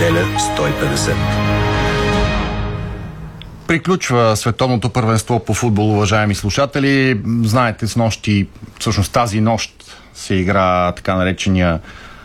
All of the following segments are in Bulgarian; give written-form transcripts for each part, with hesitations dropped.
Неделя 150. Приключва световното първенство по футбол, уважаеми слушатели. Знаете, с нощи, всъщност тази нощ се игра така наречения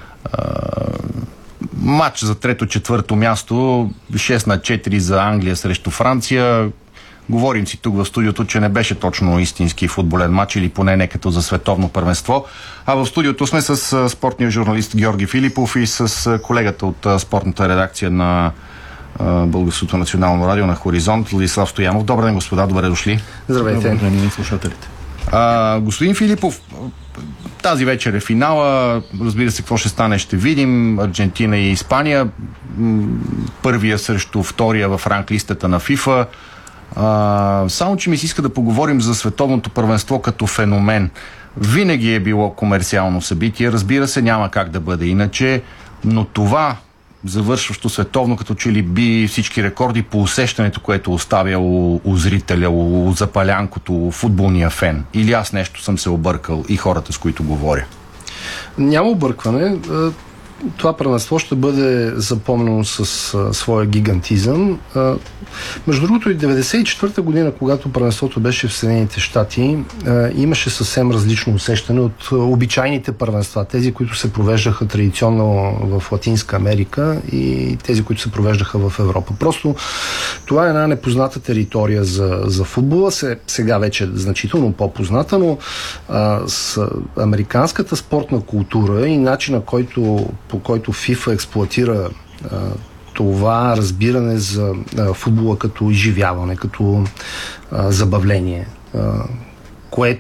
матч за трето-четвърто място, 6-4 за Англия срещу Франция. Говорим си тук в студиото, че не беше точно истински футболен матч, или поне не като за световно първенство. А в студиото сме с спортния журналист Георги Филипов и с колегата от спортната редакция на Българското национално радио на Хоризонт, Владислав Стоянов. Добър ден, господа, добре дошли. Здравейте. Добър ден, слушателите. Господин Филипов, тази вечер е финала. Разбира се, какво ще стане, ще видим. Аржентина и Испания. Първия срещу втория в ранглистата на ФИФА. Само, че ми се иска да поговорим за световното първенство като феномен. Винаги е било комерциално събитие. Разбира се, няма как да бъде иначе, но това завършващо световно, като че ли би всички рекорди по усещането, което оставя у зрителя, у запалянкото, у футболния фен. Или аз нещо съм се объркал и хората, с които говоря? Няма объркване. Това първенство ще бъде запомнено с своя гигантизъм. Между другото и 1994 година, когато първенството беше в Съединените щати, имаше съвсем различно усещане от обичайните първенства. Тези, които се провеждаха традиционно в Латинска Америка и тези, които се провеждаха в Европа. Просто това е една непозната територия за футбола. Сега вече е значително по-позната, но с американската спортна култура и начина, по който ФИФА експлоатира това разбиране за футбола като изживяване, като забавление, което